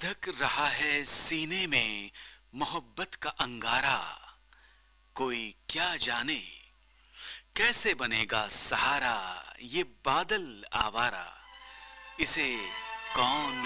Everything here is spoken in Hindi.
धधक रहा है सीने में मोहब्बत का अंगारा। कोई क्या जाने कैसे बनेगा सहारा ये बादल आवारा। इसे कौन